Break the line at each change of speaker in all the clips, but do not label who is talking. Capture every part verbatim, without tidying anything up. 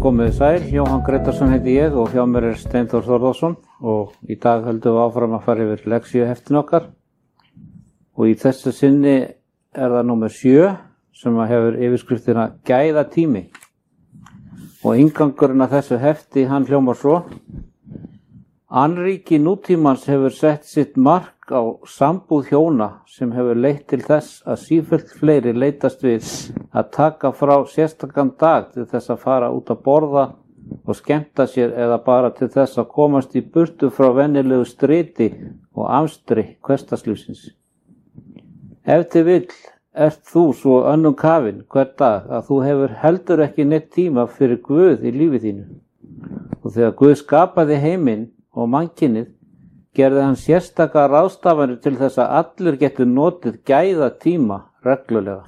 Komið sæl, Jóhann Grétarsson heiti ég og hjá mér er Steinþór Þórðarsson og í dag höldum við áfram að fara yfir lexíuheftin okkar og í þessu sinni er það númer sjö sem hefur yfirskriftina Gæðatími og inngangurinn að þessu hefti hann hljómar svo: Annríki nútímans hefur sett sitt mark á sambúð hjóna sem hefur leitt til þess að sífellt fleiri leitast við að taka frá sérstakan dag til þess að fara út að borða og skemmta sér eða bara til þess að komast í burtu frá venjulegu striti og amstri hversdagslífsins. Ef til vill ert þú svo önnum kafin hver dag að þú hefur heldur ekki neitt tíma fyrir Guð í lífi þínu. Og þegar Guð skapaði heiminn og mannkynið, gerði hann sérstaka ráðstafanir til þess að allir getur notið gæða tíma reglulega.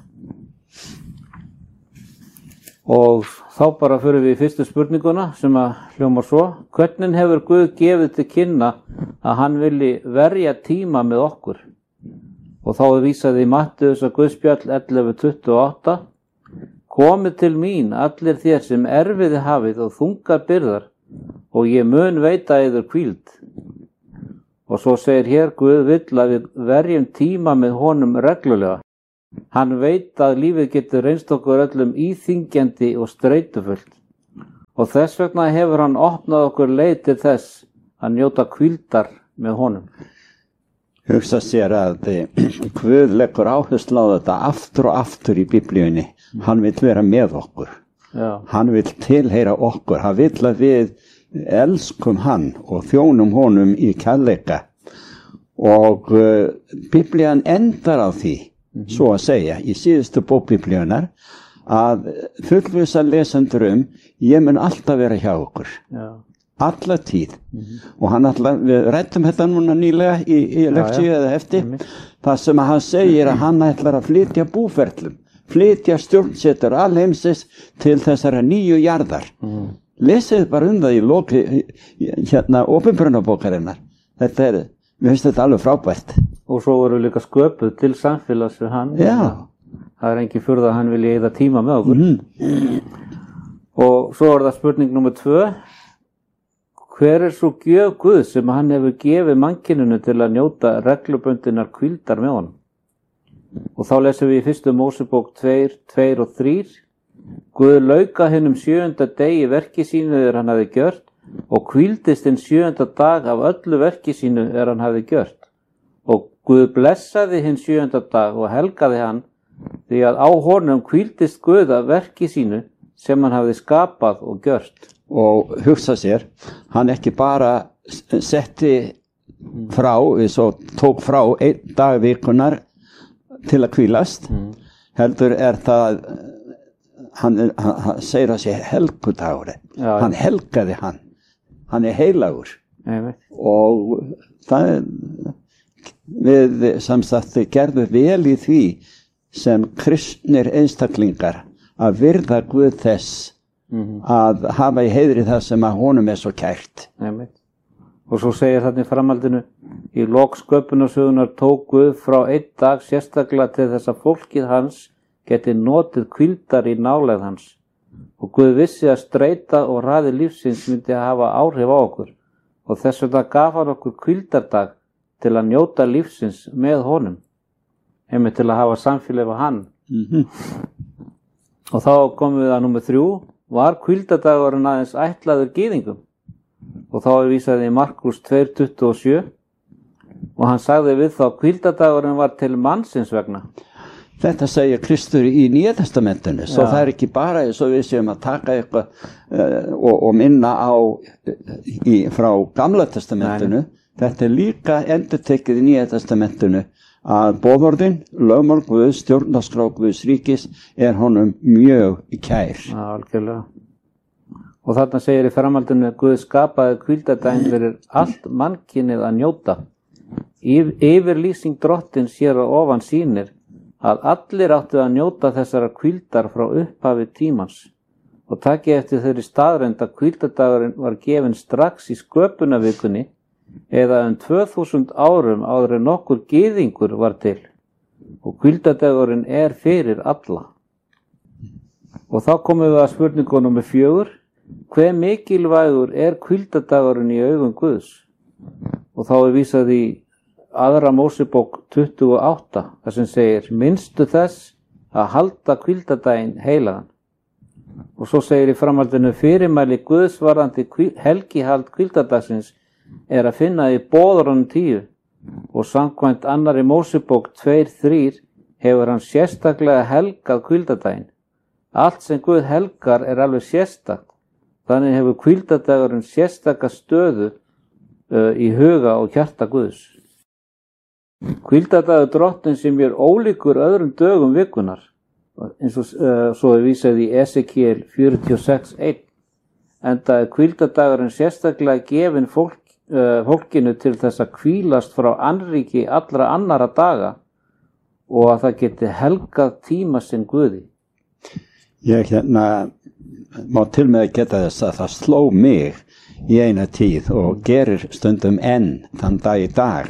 Og þá bara förum við í fyrstu spurninguna sem að hljómar svo: Hvernig hefur Guð gefið til kynna að hann vilji verja tíma með okkur? Og þá er vísað í Mattheusar Guðspjall ellefu tuttugu og átta: Komið til mín allir þér sem erfiði hafið og þungar byrðar, og ég mun veita yður hvíld. Og svo segir hér: Guð vill að við verjum tíma með honum reglulega. Hann veit að lífið getur reynst okkur öllum íþyngjandi og streitufullt. Og þess vegna hefur hann opnað okkur leið til þess að njóta hvíldar með honum.
Hugsa sér að Guð leggur áherslu á þetta aftur og aftur í Biblíunni. Hann vill vera með okkur.
Já.
Hann vill tilheyra okkur. Hann vill að við elskum hann og þjónum honum í kærleika. Og uh, Biblían endar á því, mm-hmm. svo að segja, í síðustu bók Biblíunar, að fullvissa lesendur um: ég mun alltaf vera hjá okkur.
Já.
Alla tíð.
Mm-hmm.
Og hann alltaf, við rættum þetta núna nýlega í, í lektíu eða eftir, mm-hmm. það sem að hann segir að hann ætlar að flytja búferlum, flytja stjórnsetur alheimsins til þessara nýju jarðar. Mm. Lesið bara um það í loki hérna opinberunarbókarinnar. Þetta er, mér finnst þetta alveg frábært.
Og svo voru líka sköpuð til samfélags við hann.
Já.
Það er engin furða að hann vilji eyða tíma með okkur.
Mm.
Og svo er það spurning númer tvö: Hver er svo gjöf Guð sem hann hefur gefið mannkyninu til að njóta reglubundinnar hvíldar með honum? Og þá lesum við í fyrstu Mósebók tvö, tvö og þrjú: Guð lauka hinum sjöunda degi verki sínu er hann hafi gjört og hvíldist hinn sjöunda dag af öllu verki sínu er hann hafi gjört. Og Guð blessaði hinn sjöunda dag og helgaði hann, því að á honum hvíldist Guð af verki sínu sem hann hafi skapað og gjört.
Og hugsa sér, hann ekki bara setti frá, svo tók frá einn dag vikunar til að hvílast, mm. heldur er það, hann, hann, hann segir að sé helgudagur,
Já,
hann helgaði hann, hann er heilagur.
Nei,
og það er, við samsagt gerðum vel í því sem kristnir einstaklingar að virða Guð þess mm-hmm. að hafa í heiðri það sem að honum er svo kært.
Nei, og svo segir þarna í framhaldinu: Í lok sköpunarsögunar tók Guð frá einn dag sérstaklega til þess að fólkið hans geti notið hvíldar í nálægð hans. Og Guð vissi að streita og hraði lífsins myndi að hafa áhrif á okkur. Og þess vegna gaf hann okkur hvíldardag til að njóta lífsins með honum. Einmitt til að hafa samfélag við hann.
Mm-hmm.
Og þá komum við að númer þrjú: Var hvíldardagurinn aðeins ætlaður gyðingum? Og þá er vísað í Markús tvö tuttugu og sjö og hann sagði við þá: Hvíldardagurinn var til mannsins vegna.
Þetta segja Kristur í Nýja testamentinu, svo
Já.
Það er ekki bara eins og við séum að taka eitthvað uh, og, og minna á í, frá Gamla testamentinu. Nei. Þetta er líka endurtekið í Nýja testamentinu að boðorðin, lögmál Guðs, stjórnarskrá Guðs ríkis er honum mjög kær.
Já, algjörlega. Og þarna segir í framhaldinu: Guð skapaði hvíldardaginn fyrir allt mannkynið að njóta. Yf, yfirlýsing drottins hér á ofan sýnir að allir áttu að njóta þessara hvíldar frá upphafi tímans. Og takið eftir þeirri staðreynd að hvíldardagurinn var gefinn strax í sköpunarvikunni eða um tvö þúsund árum áður en nokkur gyðingur var til. Og hvíldardagurinn er fyrir alla. Og þá komum við að spurningu númer fjögur: hve mikilvægur er hvíldardagurinn í augum Guðs? Og þá er vísað í aðra Mósebók tuttugu og átta, þar sem segir, minnstu þess að halda hvíldardaginn heilagan. Og svo segir í framhaldinu, fyrirmæli Guðs varðandi helgihald hvíldardagsins er að finna í boðorðunum tíu, og samkvæmt annarri Mósebók tveir þrír hefur hann sérstaklega helgað hvíldardaginn. Allt sem Guð helgar er alveg sérstakt, þannig hefur hvíldardagurinn sérstaka stöðu uh, í huga og hjarta Guðs. Hvíldardagur Drottins sem er ólíkur öðrum dögum vikunar, eins og uh, svo er vísað í Esekiel fjörutíu og sex eitt, enda er hvíldardagurinn sérstaklega gefinn fólk, uh, fólkinu til þess að hvílast frá annríki allra annara daga og að það geti helgað tíma sinn Guði.
Ég hérna má til með að geta þess að það sló mig í eina tíð og gerir stundum enn þann dag í dag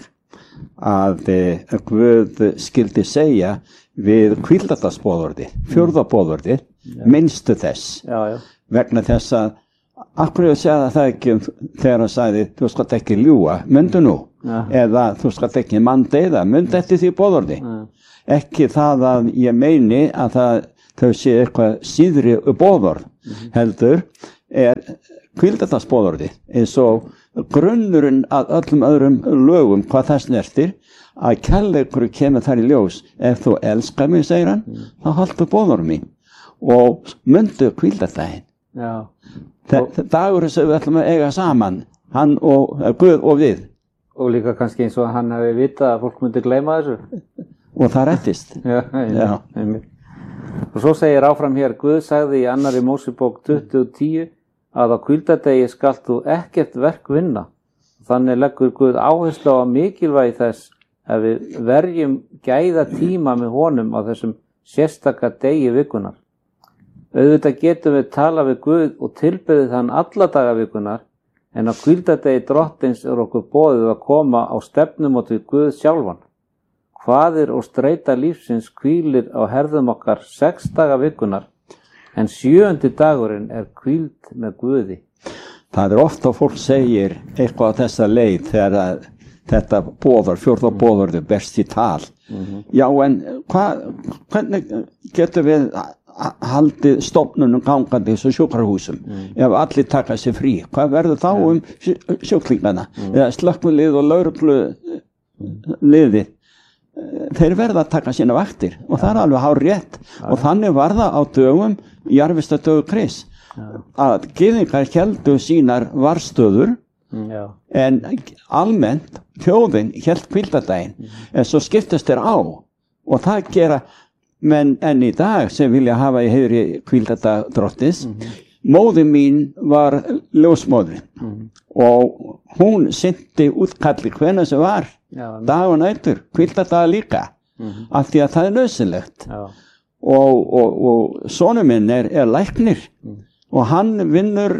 að eh, Guð skildi segja við hvíldardagsboðorði, fjórðaboðorði, minnstu þess, já, já. Vegna þess að akkur ég segja það ekki þegar hann sagði þú skalt ekki ljúga, myndu nú, já. Eða þú skalt ekki mandeiða, myndu eftir því boðorði. Já. Ekki það að ég meini að það þau sé eitthvað síðri boðorð, mm-hmm. heldur er hvíldardagsboðorði eins og grunnurinn að öllum öðrum lögum hvað það snertir að kærleikur kemur þar í ljós. Ef þú elskar mig, segir hann, mm. þá haltu boðorð mín og myndu hvíldardaginn.
Já.
Þetta dagur sem við ætlum að eiga saman, hann og Guð og við.
Og líka kannski eins og hann hefði vitað að fólk myndi gleyma þessu.
Og það rættist.
Já, já. já. Og svo segir áfram hér, Guð sagði í annarri Mósebók tuttugu og tíu að á hvíldardegi skalt þú ekkert verk vinna. Þannig leggur Guð áherslu á mikilvægi þess að við verjum gæða tíma með honum á þessum sérstaka degi vikunar. Auðvitað getum við tala við Guð og tilbeðið hann alla daga vikunar, en á hvíldardegi Drottins er okkur boðið að koma á stefnumót við Guð sjálfan. Hvaðir og streita lífsins hvílir á herðum okkar sex daga vikunar, en sjöundi dagurinn er hvíld með Guði.
Það er ofta að fólk segir eitthvað á þessa leið þegar að þetta boðar, fjórða boðorðu berst í tal. Mm-hmm. Já, en hva, hvernig getum við haldið stofnunum gangandi þessu sjúkrahúsum mm. ef allir taka sér frí? Hvað verður þá mm. um sjúklingana? Mm. Eða slökkvilið og lögreglu liðið? Þeir verða að taka sína vaktir og það er alveg hár rétt ja. Og þannig var það á dögum jarðvistadögu Krists að gyðingar héldu sínar varstöður ja. En almennt þjóðin hélt hvíldardaginn mm. en svo skiptast þeir á og það gera menn enn í dag sem vilja hafa í heiðri hvíldardag Drottins. Mm. Móðir mín var ljósmóðir mm. og hún synti útkalli hvenær sem var Já, dag og nætur, hvíldardag líka mm-hmm. af því að það er nauðsynlegt og, og, og sonur minn er, er læknir mm. og hann vinnur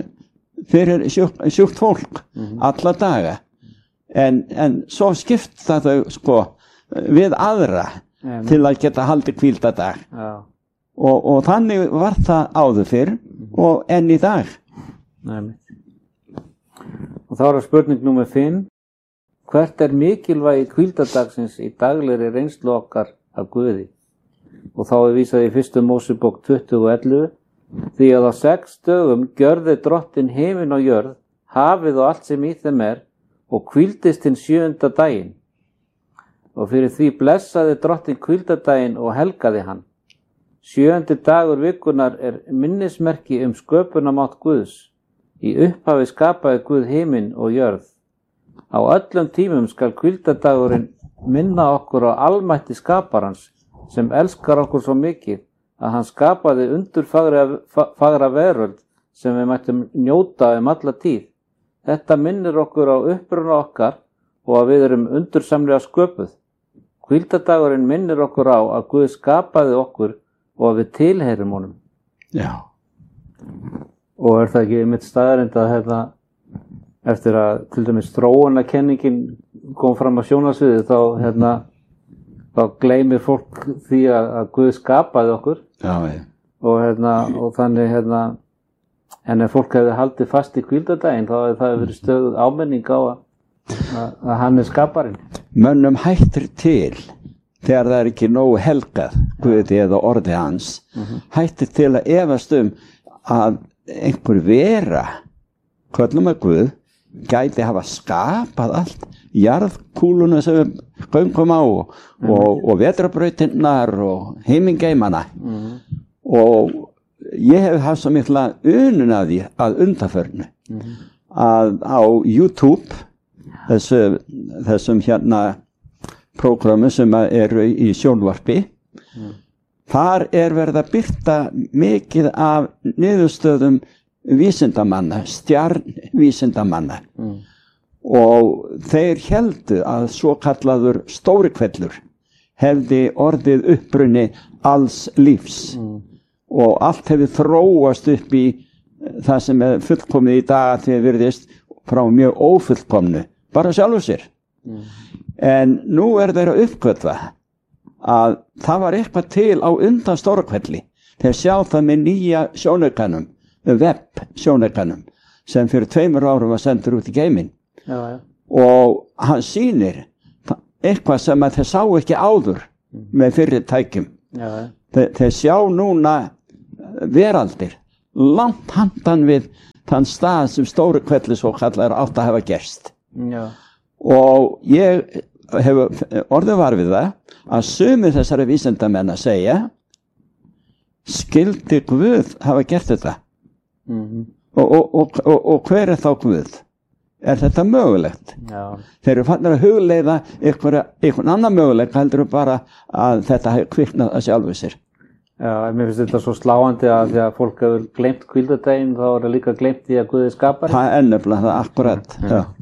fyrir sjúkt, sjúkt fólk mm-hmm. alla daga en, en svo skipta þau sko við aðra mm. til að geta haldið hvíldardag og, og þannig var það áður fyrr mm-hmm. og enn í dag.
Nei. Og þá er það spurning númer fimm. Hvert er mikilvægi hvíldardagsins í daglegri reynslu okkar af Guði? Og þá er vísað í fyrstu Mósebók tuttugu og ellefu. Því að á sex dögum gjörði Drottinn himinn og jörð, hafið og allt sem í þeim er, og hvíldist hinn sjöunda daginn. Og fyrir því blessaði Drottinn hvíldardaginn og helgaði hann. Sjöundi dagur vikunar er minnismerki um sköpunarmátt Guðs. Í upphafi skapaði Guð himinn og jörð. Á öllum tímum skal hvíldardagurinn minna okkur á almætti skaparans sem elskar okkur svo mikið að hann skapaði undurfagra fagra veröld sem við mættum njóta um alla tíð. Þetta minnir okkur á uppruna okkar og að við erum undursamlega sköpuð. Hvíldardagurinn minnir okkur á að Guð skapaði okkur og að við tilheyrum honum.
Já.
Og er það ekki mitt staðarind að hérna eftir að til dæmis þróunarkenningin kom fram á sjónarsviðið þá, hérna, þá gleymir fólk því að, að Guð skapaði okkur
Já, ja.
og, hérna, og þannig hérna, En ef fólk hefði haldið fast í hvíldardaginn þá hefði það verið stöðuð áminning á að, að, að hann er skaparinn.
Mönnum hættir til þegar það er ekki nógu helgað Guði eða orði hans, mm-hmm. hættir til að efast um að einhver vera, köllum að Guð, gæti hafa skapað allt, jarðkúluna sem við göngum á og, mm-hmm. og, og vetrarbrautirnar og heimingeimana mm-hmm. og ég hef haft svo mikla unun að því að undanförnu mm-hmm. að á YouTube þessu, þessum hérna prógramu sem eru í sjónvarpi mm. þar er verið að birta mikið af niðurstöðum vísindamanna, stjarnvísindamanna mm. og þeir héldu að svo kallaður stórikvellur hefði orðið upprunni alls lífs mm. og allt hefði þróast upp í það sem er fullkomið í dag að því að virðist frá mjög ófullkomnu, bara sjálfur sér mm. en nú er þeir að uppgötva að það var eitthvað til á undan stórikvelli. Þeir sjá það með nýja sjónaukanum, web sjónaukanum sem fyrir tveimur árum var sendur út í geiminn já, já. Og hann sýnir eitthvað sem að þeir sá ekki áður mm. með fyrri tækjum já, já. Þeir, þeir sjá núna veraldir langt handan við þann stað sem stórikvelli svo kallar átt að hafa gerst já. Og ég hef orðið var við það að sumir þessari vísindamenn að segja skildi Guð hafa gert þetta mm-hmm. og, og, og, og, og hver er þá Guð? Er þetta mögulegt? Já. Þeir eru fannir að hugleiða einhvern annan möguleik heldur bara að þetta hefur kviknað að sjálfu sér.
Já, mér finnst þetta svo sláandi að því að fólk hefur gleymt hvíldardaginn þá er það líka gleymt í að Guð er skapari.
Það er nefnilega það akkurat. Já. Já.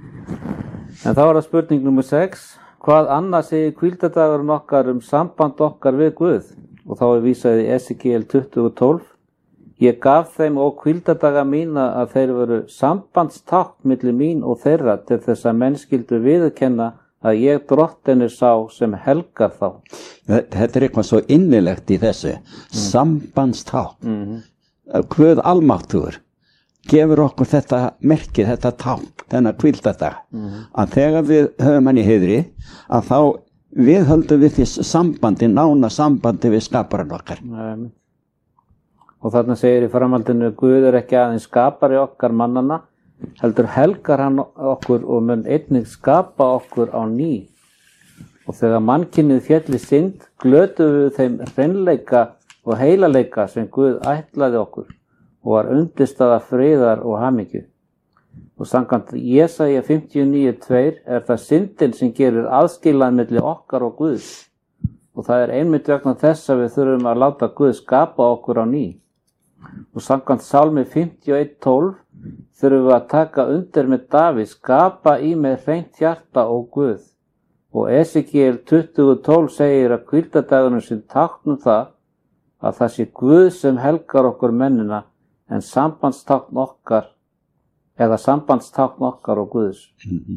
En þá er það spurning númer sex. Hvað annað segir hvíldardagurinn okkar um samband okkar við Guð? Og þá er vísað í Esekiel tuttugu og tólf. Ég gaf þeim og hvíldardaga mína að þeir veru sambandstákn milli mín og þeirra til þess að menn skyldu viðurkenna að ég drottin er sá sem helgar þá.
Þetta er eitthvað svo innilegt í þessu. Mm. Sambandstákn. Mm-hmm. Guð almáttugur gefur okkur þetta merkið, þetta tákn, þennan hvíldardag. Mm-hmm. Að þegar við höfum hann í heiðri, að þá við höldum við því sambandi, nána sambandi við skaparann okkar.
Nei. Og þarna segir í framhaldinu Guð er ekki aðeins skapari okkar mannana, heldur helgar hann okkur og mun einnig skapa okkur á ný. Og þegar mannkynið félli synd, glötuðu við þeim hreinleika og heilaleika sem Guð ætlaði okkur og var undirstaða friðar og hamingju. Og samkvæmt Jesaja fimmtíu og níu tveir er það syndin sem gerir aðskilnað milli okkar og Guðs. Og það er einmitt vegna þess að við þurfum að láta Guð skapa okkur á ný. Og samkvæmt Sálmi fimmtíu og eitt tólf þurfum við að taka undir með Davíð, skapa í mig hreint hjarta og Guð. Og Esekiel tuttugu og tólf segir að hvíldardagurinn sem táknum það að það sé Guð sem helgar okkur mennina en sambandstákn okkar eða sambandstákn okkar og Guðs. Mm-hmm.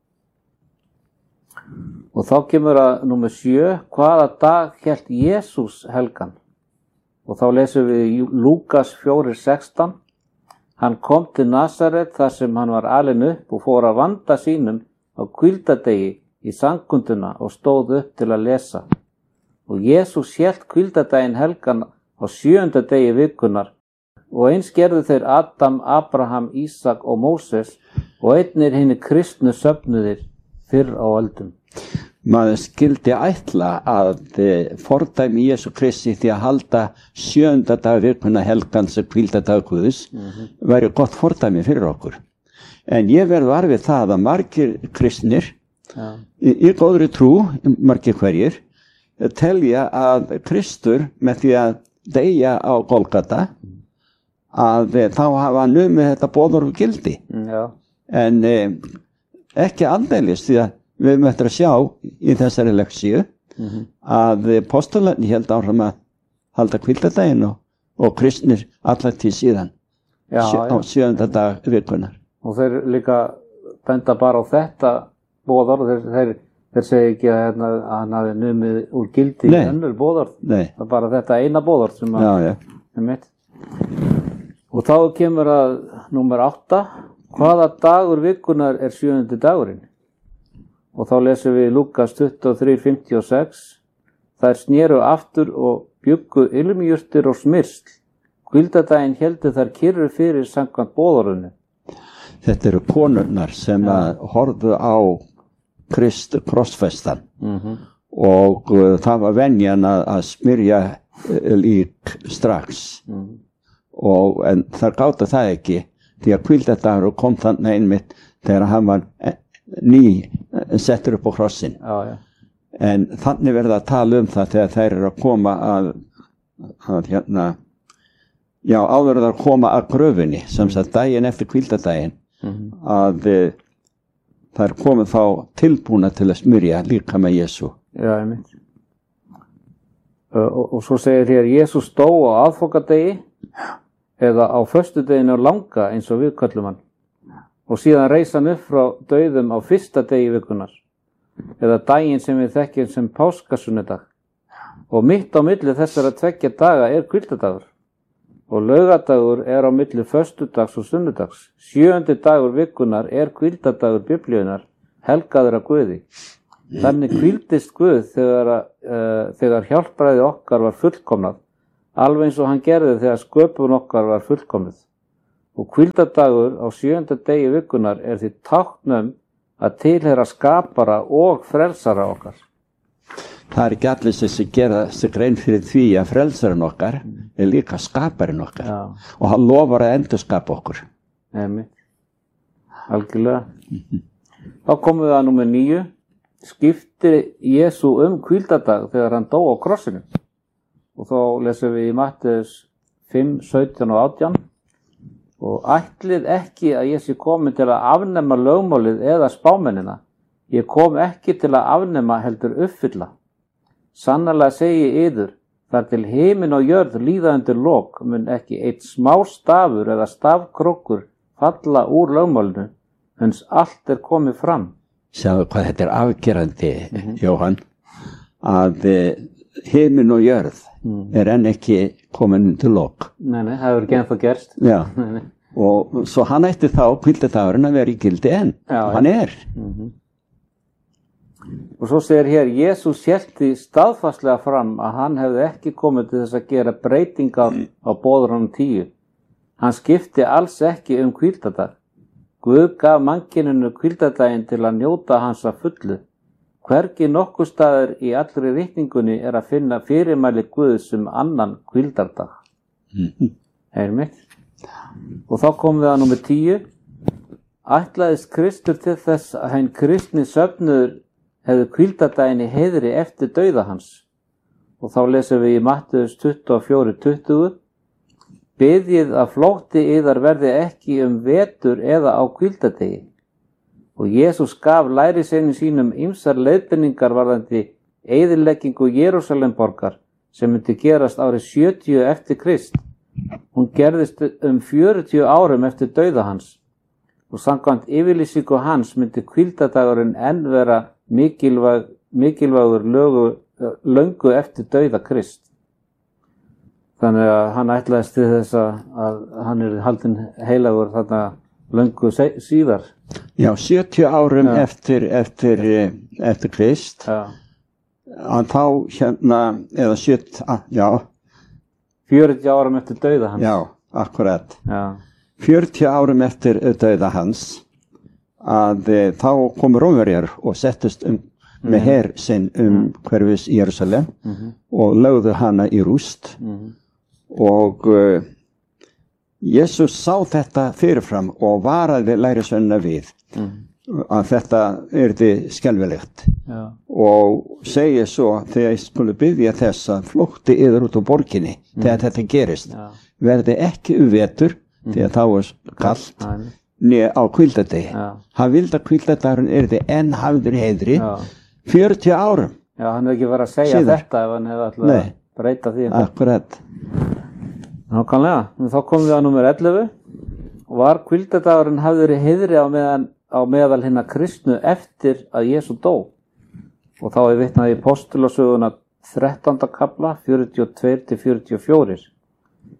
Og þá kemur að númer sjö, hvaða dag hélt Jesús helgan? Og þá lesum við í Lúkas fjögur sextán. Hann kom til Nasaret þar sem hann var alinn upp og fór að vanda sínum á hvíldardegi í samkunduna og stóð upp til að lesa. Og Jesús hélt hvíldardaginn helgan á sjöunda degi vikunnar og eins gerðu þeir Adam, Abraham, Ísak og Móses og einnir hinni kristnu söfnuðir fyrr á öldum.
Maður skildi ætla að fordæmi Jesú Kristi því að halda sjöunda dag vikuna helgan sem hvíldardag Guðs mm-hmm. væri gott fordæmi fyrir okkur. En ég verð var við það að margir kristnir ja. í, í góðri trú, margir hverjir, telja að Kristur með því að deyja á Golgata að þá hafa numið þetta boðorð gildi. Ja. En eh, ekki aldeilis því að við höfum eftir að sjá í þessari leksíu mm-hmm. að postularnir held áfram að halda hvíldardaginn og, og kristnir allar til síðan já, sjö, á sjöunda dag vikunar.
Og þeir líka benda bara á þetta boðorð, þeir, þeir, þeir segja ekki að, hérna, að hann hafi numið úr gildi í önnur boðorð. Nei. Það er bara þetta eina boðorð sem að, já, já. er mitt. Og Og þá kemur að númer átta. Hvaða dagur vikunar er sjöundi dagurinn? Og þá lesum við Lúkas tuttugu og þrjú fimmtíu og sex. Þær snéru aftur og bjuggu ilmjurtir og smyrsl. Hvíldardaginn héldu þær kyrru fyrir samkvæmt boðorðinu.
Þetta eru konurnar sem ja. að horfðu á Krist krossfestan mm-hmm. og uh, það var venjan að, að smyrja uh, lík strax mm. og en þar gátu það ekki því að hvíldardagur kom þannig einmitt þegar hann var ný settur upp á krossin
já, já.
En þannig verða að tala um það þegar þær eru að koma að, að hérna já áður að koma að gröfinni sem sagt daginn eftir hvíldardaginn mm-hmm. að e, þær komið þá tilbúna til að smyrja líka með Jesú.
Já, einmitt. Og, og svo segir hér Jesús dó á aðfokadegi eða á föstudeginu langa eins og við köllum hann og síðan reis hann upp frá dauðum á fyrsta degi vikunar eða daginn sem við þekkjum sem páskasunnudag og mitt á milli þessara tveggja daga er hvíldadagur og laugadagur er á milli föstudags og sunnudags. Sjöundi dagur vikunar er hvíldadagur biblíunnar helgaður af Guði. Þannig hvíldist Guð þegar, uh, þegar hjálpræði okkar var fullkomnað, alveg eins og hann gerði þegar sköpun okkar var fullkomnuð. Og hvíldadagur á sjöunda degi vikunar er því táknum að tilheyra skapara og frelsara okkar.
Það er ekki allir sem gera sig grein fyrir því að frelsarinn okkar er líka skaparinn okkar
Já.
Og hann lofar að endurskapa okkur.
Einmitt. Algjörlega. Mm-hmm. Þá komum við að númer níu. Skipti Jesú um hvíldardag þegar hann dó á krossinu. Og þá lesum við í Matteus fimm, sautján og átján. Og ætlið ekki að ég sé komin til að afnema lögmálið eða spámennina. Ég kom ekki til að afnema heldur uppfylla. Sannarlega segi yður, þar til himinn og jörð líða undir lok, mun ekki eitt smá stafur eða stafkrokkur falla úr lögmálinu, uns allt er komið fram.
Sjáðu hvað þetta er afgerandi, mm-hmm. Jóhann, að himinn og jörð mm. er enn ekki komin undir lok.
Nei, nei, það hefur ekki ennþá gerst.
Já, og svo hann ætti þá hvíldardagurinn að vera í gildi enn,
Já,
hann er.
Mm-hmm. Og svo segir hér, Jesús hélti staðfastlega fram að hann hefði ekki komið til þess að gera breytingar á boðorðunum tíu. Hann skipti alls ekki um hvíldardag. Guð gaf mannkyninu hvíldardaginn til að njóta hans að fullu. Hvergi nokkur staður í allri ritningunni er að finna fyrirmæli Guðs um annan hvíldardag.
Mm-hmm.
Heyr mitt. Og þá komum við að númer tíu. Ætlaðist Kristur til þess að hinn kristni söfnuður hefði hvíldardaginn í heiðri eftir dauða hans. Og þá lesum við í Matteus tuttugu og fjögur tuttugu. Biðjið að flótti yðar verði ekki um vetur eða á hvíldardegi. Og Jesús gaf lærisveinum sínum ýmsar leiðbeiningar varðandi eyðileggingu Jerúsalemborgar sem myndi gerast árið sjötíu eftir Krist. Hún gerðist um fjörutíu árum eftir dauða hans. Og samkvæmt yfirlýsingu hans myndi hvíldardagurinn enn vera mikilvæg, mikilvægur lögu, löngu eftir dauða Krist. Þannig að hann ætlaðist til þess að, að hann er haldinn heilagur þarna löngu síðar.
Já, sjötíu árum ja. eftir, eftir, eftir Krist.
Já.
Að þá hérna, eða sjötíu, já.
fjörutíu árum eftir dauða hans.
Já, akkurat.
Já.
fjörutíu árum eftir dauða hans að e, þá komu Rómverjar og settust um, mm-hmm. með her sinn um hverfis Jerúsalem mm-hmm. og lögðu hana í rúst mm-hmm. og e, Jesús sá þetta fyrirfram og varaði lærisveinana við mm-hmm. að þetta yrði skelfilegt
Já.
Og segir svo þegar ég skulle biðja þess að flótti yfir út á borginni mm-hmm. þegar þetta gerist Já. Verði ekki um vetur mm-hmm. því að þá er kalt
Já.
Nýja á hvíldardegi. Hann vildi að hvíldardagurinn yrði enn hafður heiðri fjörutíu árum.
Já, hann hefði ekki verið að segja Síðar. Þetta ef hann hefði alltaf að breyta því.
Akkurat.
Nákvæmlega. Þá komum við að númer ellefu. Var hvíldardagurinn hafður heiðri á, meðan, á meðal hinna kristnu eftir að Jesú dó. Og þá er vitnað í Postulasöguna þrettánda kafla fjörutíu og tvö til fjörutíu og fjögur.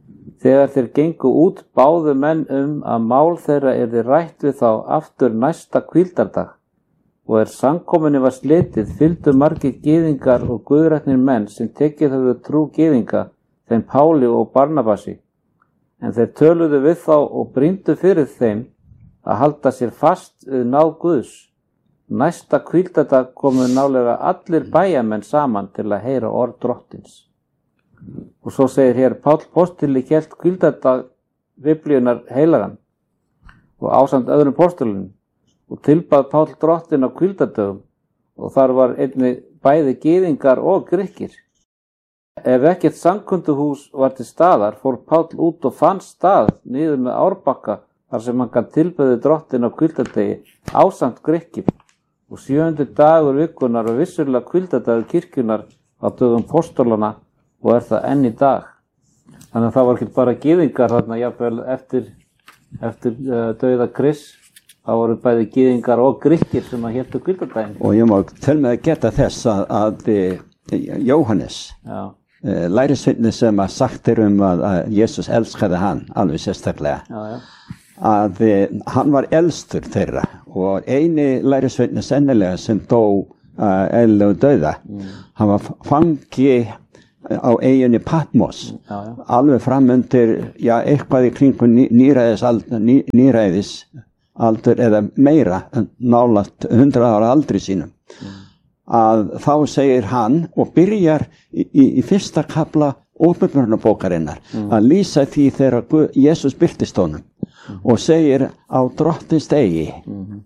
Þegar þeir gengu út báðu menn um að mál þeirra yrði rætt við þá aftur næsta hvíldardag, og er samkomunni var slitið fylgdu margir gyðingar og guðrætnir menn sem tekið höfðu trú gyðinga, þeim Páli og Barnabasi. En þeir töluðu við þá og brýndu fyrir þeim að halda sér fast við náð Guðs. Næsta hvíldardag komu nálega allir bæjamenn saman til að heyra orð drottins. Og svo segir hér, Páll postuli hélt hvíldardag Biblíunnar heilagan og ásamt öðrum postulunum, og tilbað Páll drottin á hvíldardögum, og þar var einnig bæði gyðingar og Grikkir. Ef ekkert samkunduhús var til staðar, fór Páll út og fann stað niður með árbakka þar sem hann kann tilböði drottin á hvíldardegi ásamt Grikkjum, og sjöundi dagur vikunar og vissulega hvíldardagur kirkjunar á dögum postulana, og er það enn í dag. Þannig að það var ekki bara gyðingar þarna, jafnvel eftir, eftir uh, dauða Krists, það voru bæði gyðingar og Grikkir sem að héldu hvíldardaginn.
Og ég má til með að geta þess að, að Jóhannes, uh, lærisveinni sem að sagt er um að, að Jesus elskaði hann alveg sérstaklega, já, já. að uh, hann var elstur þeirra, og eini lærisveinni sennilega sem dó uh, eðlilegu dauða, mm. hann var fangi á eyjunni Patmos, já, já. alveg framundir, já, eitthvað í kringum ný, nýræðis, ný, nýræðis aldur eða meira, nálægt hundrað ára aldri sínum. Mm. Að þá segir hann og byrjar í, í, í fyrsta kafla Åpenbarunarbókarinnar mm. að lýsa því þegar Jesus birtist honum mm. og segir á drottins degi. Mm.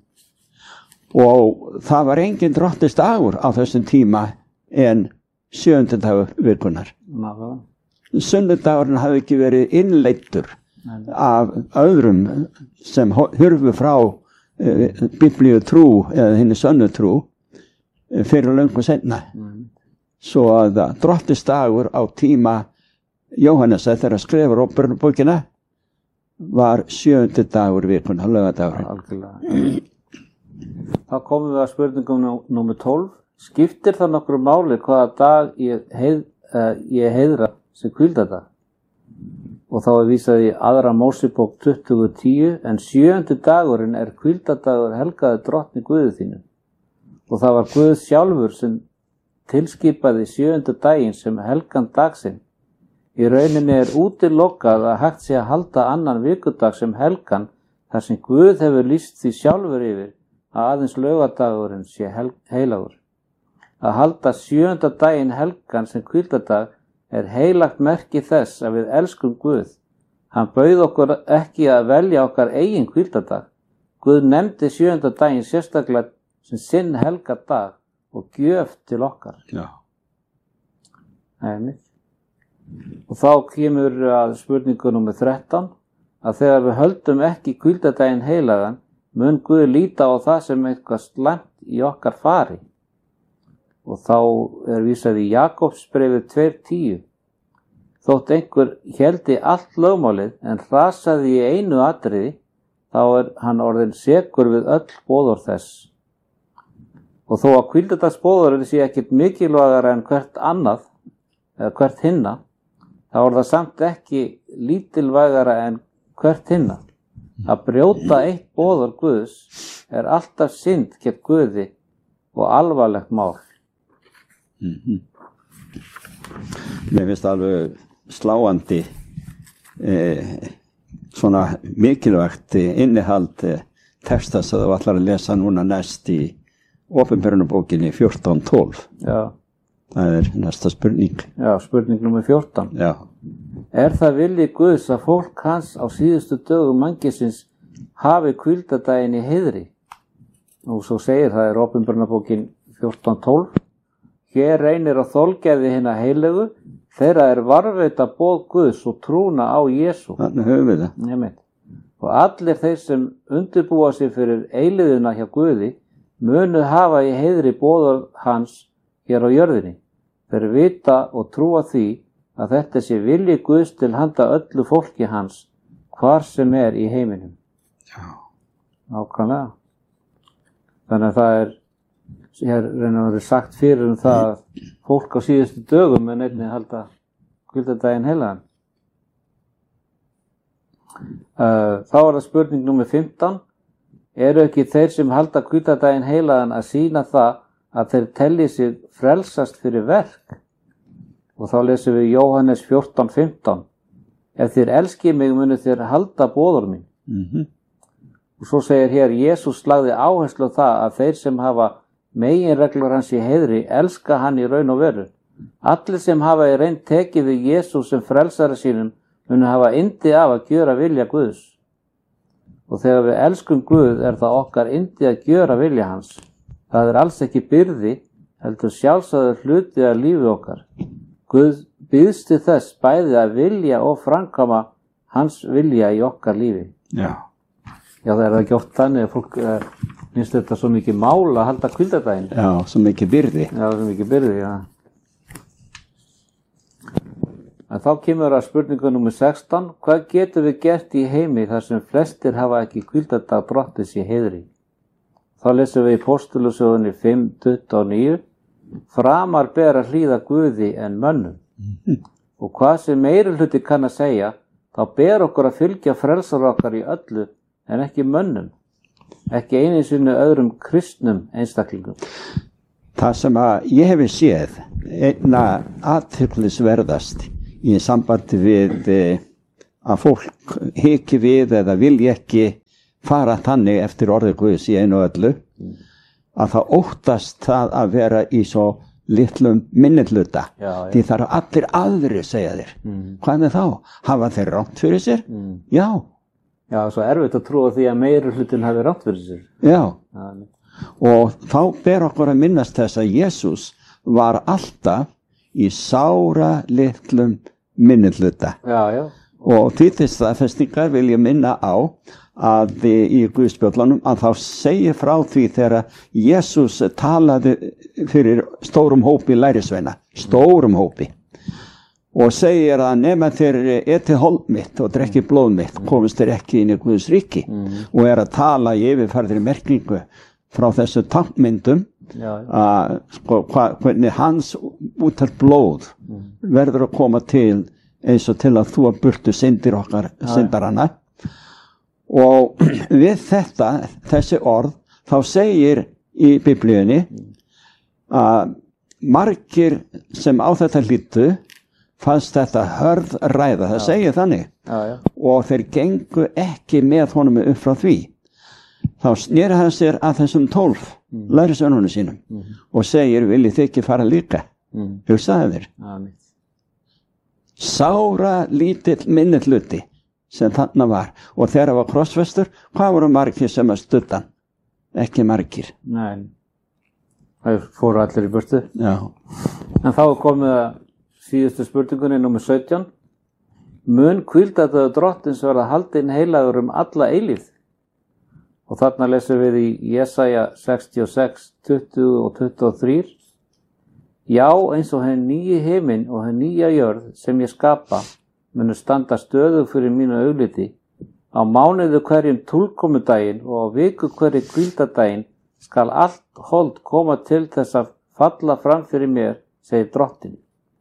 Og það var engin drottins dagur á þessum tíma en sjöundi dagur vikunar. Sunnudagurinn hafði ekki verið innleiddur af öðrum sem hurfu frá e, biblíu trú eða hinni sönnu trú e, fyrir löngu seinna. Mm. Svo að drottins dagur á tíma Jóhannes þegar skrifar Åpenbarunarbókina var sjöundi dagur vikunar, laugardagurinn.
Þá komum við að spurningum númer tólf. Skiptir það nokkru máli hvaða dag ég, heið, uh, ég heiðra sem hvíldardag? Og þá er vísað í aðra Mósebók tuttugu tíu, en sjöundi dagurinn er hvíldardagur helgaði drottni Guði þínu. Og það var Guð sjálfur sem tilskipaði sjöundi daginn sem helgan dagsinn. Í rauninni er útilokað að hægt sé að halda annan vikudag sem helgan, þar sem Guð hefur lýst því sjálfur yfir að aðeins laugardagurinn sé heilagur. Að halda sjöunda daginn helgan sem hvíldardag er heilagt merki þess að við elskum Guð. Hann bauð okkur ekki að velja okkar eigin hvíldardag. Guð nefndi sjöunda daginn sérstaklega sem sinn helgadag og gjöf til okkar.
Já.
Einmitt. Og þá kemur að spurningu númer þrettán, að þegar við höldum ekki hvíldardaginn heilagan, mun Guð líta á það sem eitthvað slæmt í okkar fari. Og þá er vísað í Jakobsbréfið tvö tíu. Þótt einhver héldi allt lögmálið en hrasaði í einu atriði, þá er hann orðinn sekur við öll boðorð þess. Og þó að hvíldardagsboðorðið sé ekkert mikilvægara en hvert annað, eða hvert hinna, þá er það samt ekki lítilvægara en hvert hinna. Að brjóta eitt boðorð Guðs er alltaf synd gegn Guði og alvarlegt mál.
Mm-hmm. Mér finnst alveg sláandi eh, svona mikilvægt innihald eh, texta sem þú ætlar að lesa núna næst í Åpenbarunarbókinni fjórtán tólf.
Já.
Það er næsta spurning.
Já, spurning nummer fjórtán.
Já.
Er það vilji Guðs að fólk hans á síðustu dögum mannkisins hafi hvíldardaginn í heiðri? Og svo segir það er Åpenbarunarbókin fjórtán tólf. Hér reynir á þolgæði hinna heilegu, þeirra er varðveita boð Guðs og trúna á Jesú.
Þannig höfum við það.
Nefnt. Og allir þeir sem undirbúa sig fyrir eilíðuna hjá Guði munu hafa í heiðri boðorð hans hér á jörðinni. Þeir vita og trúa því að þetta sé vilji Guðs til handa öllu fólki hans, hvar sem er í heiminum.
Já.
Nákvæmlega. Þannig að það er Hér reynir að vera sagt fyrir um það að fólk á síðustu dögum en einnig halda hvíldardaginn heilagan. Uh, þá er það spurning númer fimmtán. Eru ekki þeir sem halda hvíldardaginn heilagan að sýna það að þeir telli sig frelsast fyrir verk? Og þá lesum við Jóhannes fjórtán fimmtán. Ef þér elski mig munu þér halda boður mín.
Mhm.
Og svo segir hér, Jesús lagði áherslu á það að þeir sem hafa meginreglur hans í heiðri elska hann í raun og veru. Allir sem hafa í reynd tekið við Jesús sem frelsara sínum munu hafa yndi af að gjöra vilja Guðs. Og þegar við elskum Guð er það okkar yndi að gjöra vilja hans. Það er alls ekki byrði, heldur sjálfsagður hluti af lífi okkar. Guð býðst til þess bæði að vilja og framkvæma hans vilja í okkar lífi.
Já.
Já, það er það ekki oft þannig að fólk uh, finnst þetta svo mikið mál að halda hvíldardaginn.
Já, svo mikið byrði.
Já, svo mikið byrði, já. En þá kemur að spurningu númer sextán. Hvað getum við gert í heimi þar sem flestir hafa ekki hvíldardag drottins í heiðri? Þá lesum við í Postulusögunni fimm tuttugu og níu. Framar ber að hlýða Guði en mönnum. Mm-hmm. Og hvað sem meiri hluti kann að segja, þá ber okkur að fylgja frelsar okkar í öllu en ekki mönnum. Ekki einu sinni öðrum kristnum einstaklingum.
Það sem að ég hefi séð, einna athyglisverðast í sambandi við að fólk hiki við eða vilji ekki fara þannig eftir orði Guðs í einu og öllu, að það óttast það að vera í svo litlum minnihluta.
Já, já.
Því það eru allir aðrir, segja þeir. Mm. Hvað með þá? Hafa þeir rangt fyrir sér? Mm. Já.
Já, svo erfitt að trúa því að meiri hlutin hafi rangt fyrir sér.
Já.
Já.
Og þá ber okkur að minnast þess að Jesús var alltaf í sára litlum minnihluta.
Já, já.
Og því til staðfestingar vil ég minna á að í Guðspjöllunum að þá segir frá því þegar Jesús talaði fyrir stórum hópi lærisveina, stórum hópi, og segir að nema þeir etið hold mitt og drekki blóð mitt, komist þeir ekki inn í Guðs ríki, mm. og er að tala í yfirfærðri merkingu frá þessu tákmyndum, að sko, hva, hvernig hans útalt blóð mm. verður að koma til eins og til að þú að burtu syndir okkar, syndarana. Og við þetta, þessi orð, þá segir í Biblíunni að margir sem á þetta hlýttu fannst þetta hörð ræða, það já. Segir þannig. Já, já. Og þeir gengu ekki með honum upp frá því. Þá sneri hann sér að þessum tólf mm. lærisveinunum sínum mm. og segir, viljið þið ekki fara líka? Mm. Hugsaðu þér. Amen. Sára lítill minnihluti sem þarna var, og þegar það var krossfestur, hvað voru margir sem að stutta? Ekki margir. Nei, það fóru allir í burtu. Já. En þá komið að síðustu spurningunni númer sautján. Mun hvíldardagur drottins verða haldinn heilagur um alla eilífð? Og þarna lesum við í Jesaja sextíu og sex, tuttugu og tuttugu og þrjú. Já, eins og henn nýji himinn og henn nýja jörð sem ég skapa, munu standa stöðug fyrir mínu augliti. Á mánuðu hverjum túlkomudaginn og á viku hverju hvíldardaginn skal allt hold koma til þess að falla fram fyrir mér, segir drottin.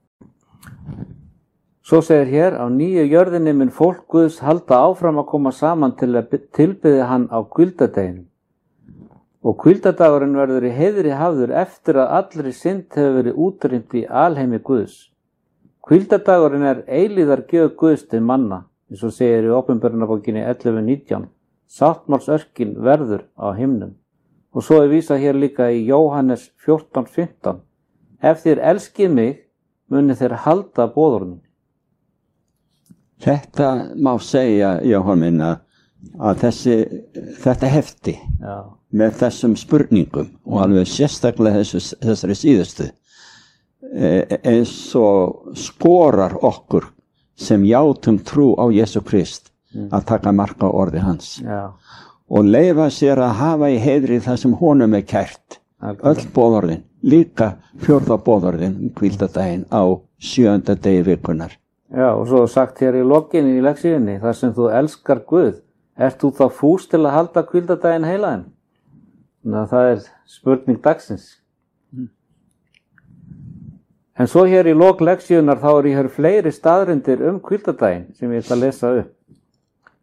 Svo segir hér, á nýju jörðinni mun fólk Guðs halda áfram að koma saman til að tilbiðja hann á hvíldardaginum. Og hvíldardagurinn verður í heiðri hafður eftir að allri synd hefur verið útrýmt í alheimi Guðs. Hvíldardagurinn er eilíðar gjöf Guðs til manna, eins og segir í Opinberunarbókinni ellefu nítján. Sáttmálsörkin verður á himnum. Og svo er vísað hér líka í Jóhannes fjórtán fimmtán. Ef þér elskið mig, muni þér halda boður mín. Þetta má segja, Jóhann minn, að þessi, þetta hefti Já. Með þessum spurningum og alveg sérstaklega þessu, þessari síðustu, eins og skorar okkur sem játum trú á Jesú Krist mm. að taka mark á orði hans Já. Og leyfa sér að hafa í heiðri það sem honum er kært. Okay. Öll boðorðin, líka fjórða boðorðin hvíldardaginn á sjöunda degi vikunar.
Já, og svo sagt hér í lokinni í leksíunni, þar sem þú elskar Guð, ert þú þá fús til að halda hvíldardaginn heilagan? Þannig að það er spurning dagsins. Mm. En svo hér í lok leksíunar þá er hér fleiri staðreyndir um hvíldardaginn sem ég ætla að lesa upp.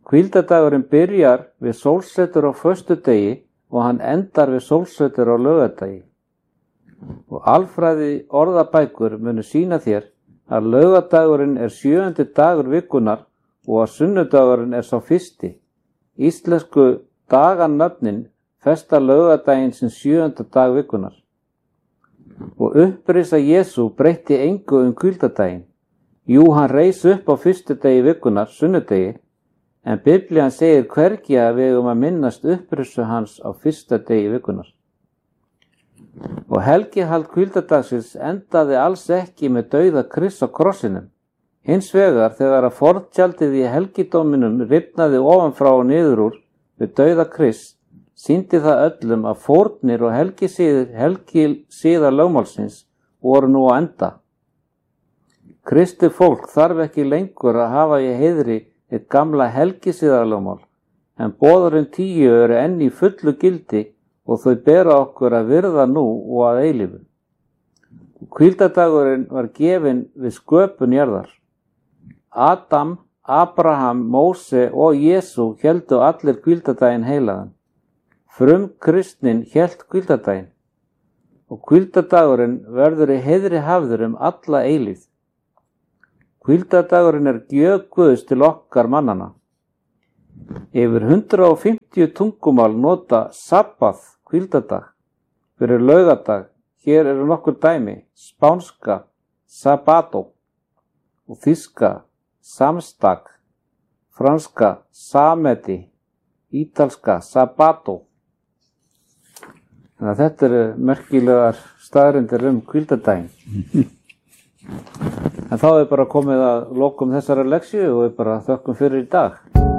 Hvíldardagurinn byrjar við sólsetur á föstudegi og hann endar við sólsetur á laugardegi. Og alfræði orðabækur munu sýna þér að laugardagurinn er sjöundi dagur vikunnar og að sunnudagurinn er sá fyrsti. Íslensku daganöfnin festa laugardaginn sem sjöunda dag vikunnar. Og upprisa Jesú breytti engu um hvíldardaginn. Jú, hann reis upp á fyrstu degi vikunnar, sunnudegi, en Biblían segir hvergi að við eigum að minnast upprisu hans á fyrsta degi vikunnar. Og helgihald hvíldardagsins endaði alls ekki með dauða Krists á krossinum. Hins vegar þegar að forntjaldið í helgidóminum rifnaði ofanfrá og niður úr við dauða Krists, sýndi það öllum að fórnir og helgisíðar helgisíðar lögmálsins voru nú á enda. Kristi fólk þarf ekki lengur að hafa í heiðri eitt gamla helgisíðarlögmál, en boðorðin tíu eru enn í fullu gildi og þau bera okkur að virða nú og að eilífu. Hvíldardagurinn var gefinn við sköpun jarðar. Adam, Abraham, Móse og Jesú héldu allir hvíldardaginn heilagan. Frum kristnin hélt hvíldardaginn og hvíldardagurinn verður í heiðri hafður um alla eilífð. Hvíldardagurinn er gjöf Guðs til okkar mannana. Yfir hundrað og fimmtíu tungumál nota sabbath, hvíldardag, fyrir laugardag. Hér eru nokkur dæmi: spánska, sabato, og þýska, samstak, franska, samedi, ítalska, sabato. Þannig að þetta eru merkilegar staðreyndir um hvíldardaginn. En þá er bara komið að lokum þessara leksíu og við bara þökkum fyrir í dag.